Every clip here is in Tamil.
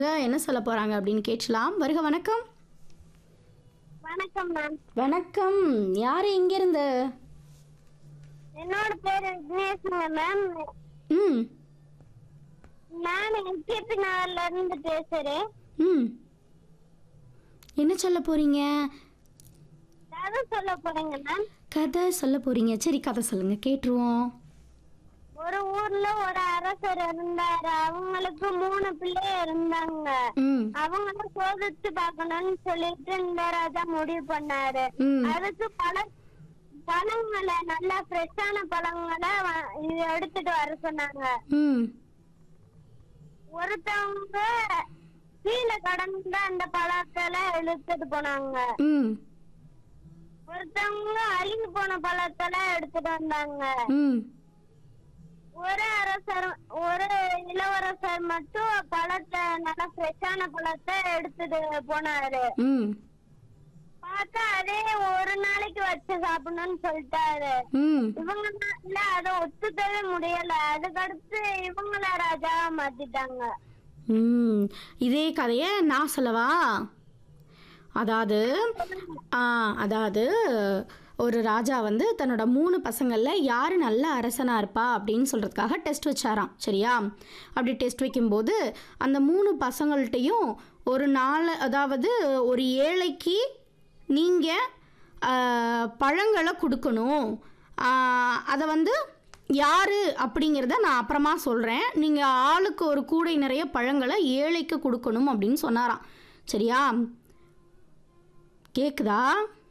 என்ன சொல்ல போறாங்க அப்படின்னு கேட்கலாம். வருக வணக்கம். வணக்கம் மேம். வணக்கம். யாரு இங்கிருந்து? என்னோட பேரு விக்னேஷ்ங்க மேம். ம். நான் எம்கேபி நகர்ல இருந்து பேசுறேன். ம். என்ன சொல்ல போறீங்க? கதை சொல்ல போறேங்க மேம். கதை சொல்ல போறீங்க. சரி, கதை சொல்லுங்க, கேட்டுருவோம். ஒரு ஊர்ல ஒரு அரசர் இருந்தாரு. அவங்களுக்கு 3 பிள்ளை இருந்தாங்க. ம். அவங்கள சோதிச்சு பார்க்கணும்னு சொல்லிட்டு இந்த ராஜா முடிவு பண்ணாரு. ம். அதுக்கு பழங்களை நல்லா ஃப்ரெஷ்ஷான பழங்களை இது எடுத்துட்டு வர சொன்னாங்க. ம். ஒருத்தவங்க கீழே கடந்த அந்த பழங்களை இழுத்துட்டு போனாங்க. ம். ஒருத்தவங்க அழுகி போன பழத்தெல்லாம் எடுத்துட்டு வந்தாங்க. ம். ஒரு இளவரசர் மட்டும் பழத்தை நல்லா ஃப்ரெஷ்ஷான பழத்தை எடுத்துட்டு போனாரு. ம். பார்த்தா அதே ஒரு நாளைக்கு வச்சு சாப்பிடணும்னு சொல்லிட்டாரு. ம். இவங்க அதை ஒத்துக்கவே முடியல. அதுக்கடுத்து இவங்கள ராஜாவா மாத்திட்டாங்க. ம். இதே கதையை நான் சொல்லவா? அதாவது அதாவது ஒரு ராஜா வந்து தன்னோட 3 பசங்களில் யார் நல்ல அரசனாக இருப்பா அப்படின்னு சொல்கிறதுக்காக டெஸ்ட் வச்சாராம். சரியா? அப்படி டெஸ்ட் வைக்கும்போது அந்த 3 பசங்கள்கிட்டையும் ஒரு அதாவது ஒரு ஏழைக்கு நீங்கள் பழங்களை கொடுக்கணும், அதை வந்து யார் அப்படிங்கிறத நான் அப்புறமா சொல்கிறேன், நீங்கள் ஆளுக்கு ஒரு கூடை நிறைய பழங்களை ஏழைக்கு கொடுக்கணும் அப்படின்னு சொன்னாராம். சரியா? கேட்குதா?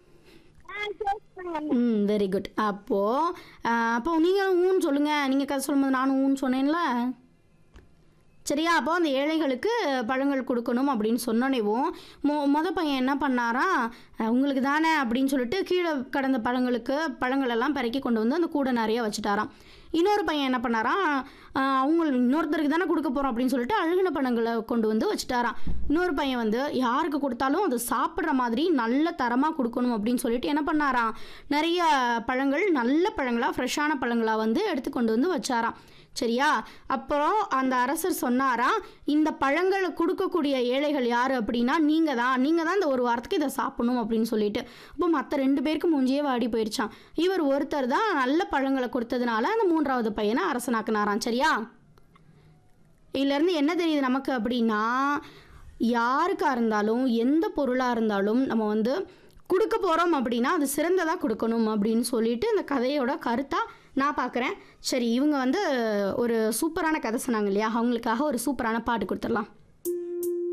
Very good. அப்போ நீங்கள் ஊன்னு சொல்லுங்கள். நீங்கள் கதை சொல்லும்போது நானும் ஊன்னு சொன்னேன்ல. சரியா? அப்போ அந்த ஏழைகளுக்கு பழங்கள் கொடுக்கணும் அப்படின்னு சொன்னோடனேவும் பையன் என்ன பண்ணாராம், உங்களுக்கு தானே அப்படின்னு சொல்லிட்டு கீழே கடந்த பழங்களெல்லாம் பிறக்கி கொண்டு வந்து அந்த கூடை நிறைய வச்சுட்டாராம். இன்னொரு பையன் என்ன பண்ணாராம், இன்னொருத்தருக்கு தானே கொடுக்க போகிறோம் அப்படின்னு சொல்லிட்டு அழுகின பழங்களை கொண்டு வந்து வச்சுட்டாராம். இன்னொரு பையன் வந்து யாருக்கு கொடுத்தாலும் அது சாப்பிட்ற மாதிரி நல்ல தரமாக கொடுக்கணும் அப்படின்னு சொல்லிட்டு என்ன பண்ணாராம், நிறைய பழங்கள் நல்ல பழங்களாக ஃப்ரெஷ்ஷான பழங்களாக வந்து எடுத்து கொண்டு வந்து வச்சாராம். சரியா? அப்புறம் அந்த அரசர் சொன்னாராம், இந்த பழங்களை கொடுக்கக்கூடிய ஏழைகள் யார் அப்படின்னா நீங்கள் தான் இந்த ஒரு வாரத்துக்கு இதை சாப்பிடணும் அப்படின்னு சொல்லிட்டு. அப்போ மற்ற 2 பேருக்கு மூஞ்சியே வாடி போயிடுச்சான். இவர் ஒருத்தர் தான் நல்ல பழங்களை கொடுத்ததுனால அந்த 3வது பையனை அரசனாக்குனாராம். சரியா? இதுலேருந்து என்ன தெரியுது நமக்கு அப்படின்னா, யாருக்காக இருந்தாலும் எந்த பொருளாக இருந்தாலும் நம்ம வந்து கொடுக்க போகிறோம் அப்படின்னா அது சிறந்ததாக கொடுக்கணும் அப்படின்னு சொல்லிட்டு இந்த கதையோட கருத்தாக நான் பார்க்குறேன். சரி, இவங்க வந்து ஒரு சூப்பரான கதை சொன்னாங்க இல்லையா, அவங்களுக்காக ஒரு சூப்பரான பாட்டு கொடுத்துடலாம்.